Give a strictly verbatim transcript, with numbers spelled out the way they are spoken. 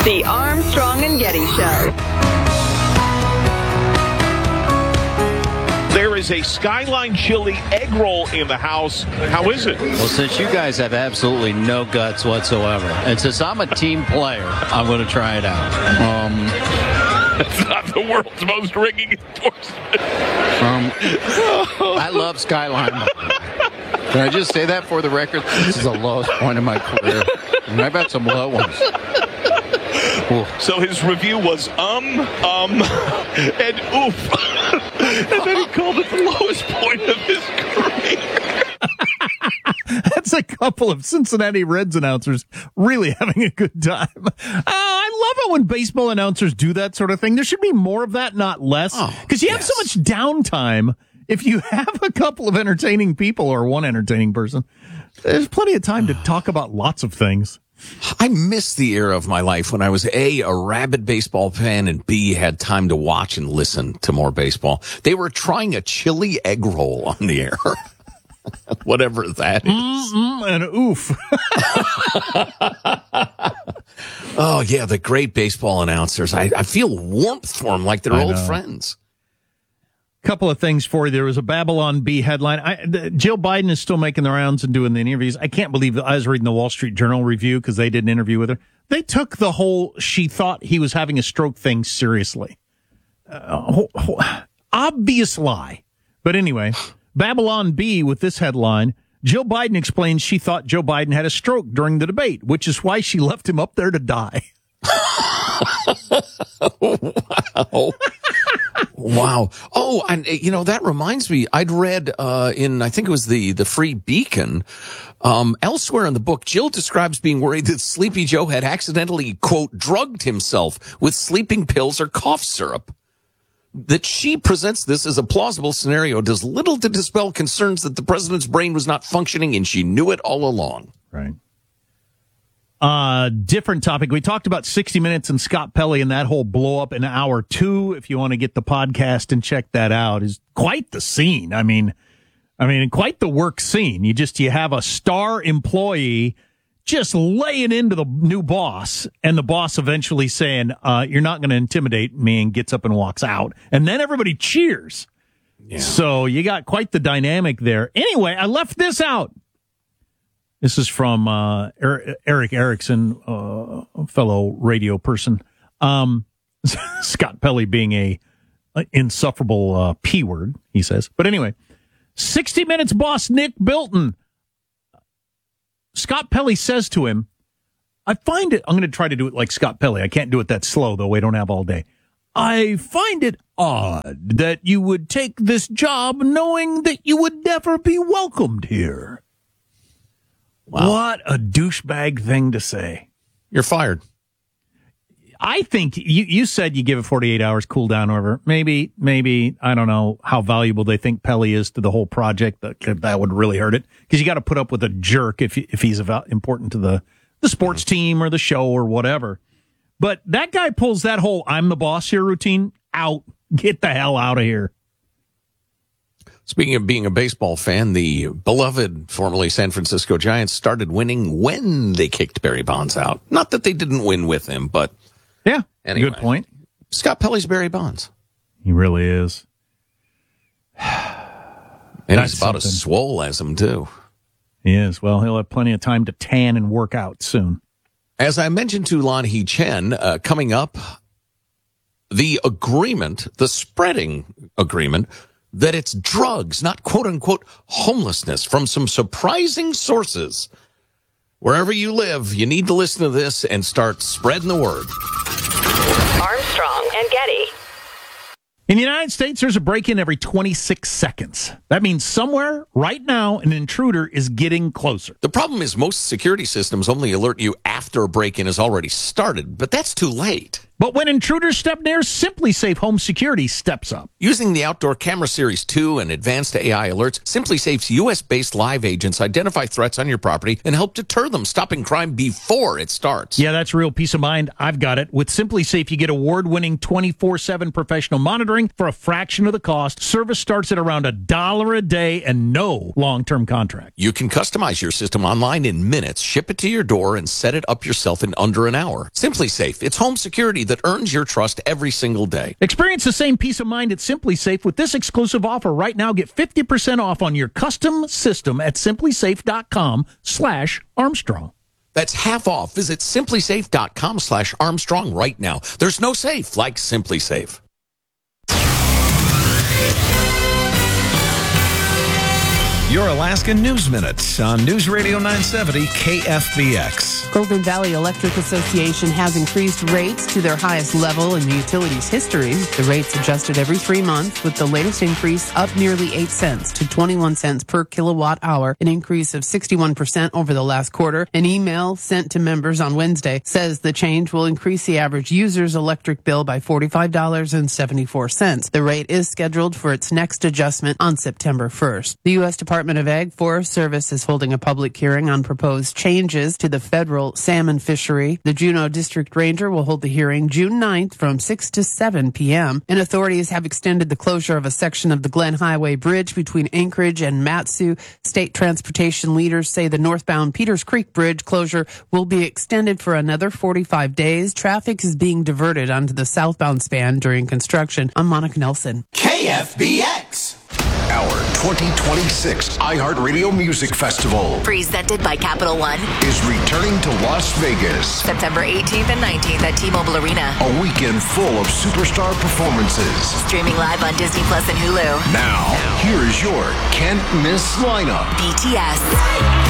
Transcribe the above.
The Armstrong and Getty Show. There is a Skyline Chili egg roll in the house. How is it? Well, since you guys have absolutely no guts whatsoever, and since I'm a team player, I'm going to try it out. Um, That's not the world's most ringing endorsement. Um, I love Skyline. Can I just say that for the record? This is the lowest point in my career. And I've had some low ones. Ooh. So his review was um, um, and oof. And then he called it the lowest point of his career. That's a couple of Cincinnati Reds announcers really having a good time. Oh, I love it when baseball announcers do that sort of thing. There should be more of that, not less. Because Oh, you have yes. so much downtime. If you have a couple of entertaining people or one entertaining person, there's plenty of time to talk about lots of things. I miss the era of my life when I was A, a rabid baseball fan, and B, had time to watch and listen to more baseball. They were trying a chili egg roll on the air. Whatever that is. Mm-mm and oof. Oh, yeah, the great baseball announcers. I, I feel warmth for them like they're I old know. friends. Couple of things for you. There was a Babylon Bee headline. I, the, Jill Biden is still making the rounds and doing the interviews. I can't believe that I was reading the Wall Street Journal review because they did an interview with her. They took the whole she thought he was having a stroke thing seriously. Uh, ho- ho- obvious lie. But anyway, Babylon Bee with this headline. Jill Biden explains she thought Joe Biden had a stroke during the debate, which is why she left him up there to die. Wow. Wow. Oh, and, uh, you know, that reminds me, I'd read uh, in, I think it was the, the Free Beacon, um, elsewhere in the book, Jill describes being worried that Sleepy Joe had accidentally, quote, drugged himself with sleeping pills or cough syrup. That she presents this as a plausible scenario does little to dispel concerns that the president's brain was not functioning, and she knew it all along. Right. Uh, different topic. We talked about sixty minutes and Scott Pelley and that whole blow up in hour two. If you want to get the podcast and check that out, is quite the scene. I mean, I mean, quite the work scene. You just, you have a star employee just laying into the new boss, and the boss eventually saying, uh, you're not going to intimidate me, and gets up and walks out. And then everybody cheers. Yeah. So you got quite the dynamic there. Anyway, I left this out. This is from uh, Eric Erickson, uh, a fellow radio person. Um, Scott Pelley being a, a insufferable uh, P word, he says. But anyway, sixty minutes boss Nick Bilton. Scott Pelley says to him, I find it, I'm going to try to do it like Scott Pelley. I can't do it that slow, though. We don't have all day. I find it odd that you would take this job knowing that you would never be welcomed here. Wow. What a douchebag thing to say. You're fired. I think you, you said you give it forty-eight hours cool down over. Maybe, maybe, I don't know how valuable they think Pelley is to the whole project. That, that would really hurt it. Because you got to put up with a jerk if if he's about, important to the, the sports team or the show or whatever. But that guy pulls that whole I'm the boss here routine out. Get the hell out of here. Speaking of being a baseball fan, the beloved formerly San Francisco Giants started winning when they kicked Barry Bonds out. Not that they didn't win with him, but yeah, anyway. Good point. Scott Pelley's Barry Bonds. He really is. And That's he's about something. as swole as him, too. He is. Well, he'll have plenty of time to tan and work out soon. As I mentioned to Lan Hee Chen, uh, coming up, the agreement, the spreading agreement, that it's drugs, not quote-unquote homelessness, from some surprising sources. Wherever you live, you need to listen to this and start spreading the word. Armstrong and Getty. In the United States, there's a break-in every twenty-six seconds. That means somewhere, right now, an intruder is getting closer. The problem is most security systems only alert you after a break-in has already started, but that's too late. But when intruders step near, Simply Safe Home Security steps up. Using the Outdoor Camera Series two and advanced A I alerts, SimpliSafe's U S-based live agents identify threats on your property and help deter them, stopping crime before it starts. Yeah, that's real peace of mind. I've got it. With SimpliSafe, you get award-winning twenty-four seven professional monitoring for a fraction of the cost. Service starts at around a dollar a day and no long-term contract. You can customize your system online in minutes, ship it to your door, and set it up yourself in under an hour. SimpliSafe, it's home security that earns your trust every single day. Experience the same peace of mind at SimpliSafe with this exclusive offer right now. Get fifty percent off on your custom system at simplysafe.com slash Armstrong. That's half off. Visit simplysafe.com slash Armstrong right now. There's no safe like SimpliSafe. Your Alaska News Minute on News Radio nine seventy K F B X. Golden Valley Electric Association has increased rates to their highest level in the utility's history. The rates adjusted every three months, with the latest increase up nearly eight cents to twenty-one cents per kilowatt hour, an increase of sixty-one percent over the last quarter. An email sent to members on Wednesday says the change will increase the average user's electric bill by forty-five dollars and seventy-four cents. The rate is scheduled for its next adjustment on September first. The U S Department of Ag Forest Service is holding a public hearing on proposed changes to the federal salmon fishery. The Juneau District Ranger will hold the hearing June ninth from six to seven p.m. And authorities have extended the closure of a section of the Glen Highway Bridge between Anchorage and Matsu. State transportation leaders say the northbound Peters Creek Bridge closure will be extended for another forty-five days. Traffic is being diverted onto the southbound span during construction. I'm Monica Nelson. K F B X. Our twenty twenty-six iHeartRadio Music Festival presented by Capital One is returning to Las Vegas September eighteenth and nineteenth at T-Mobile Arena. A weekend full of superstar performances. Streaming live on Disney Plus and Hulu. Now, here is your can't miss lineup. B T S,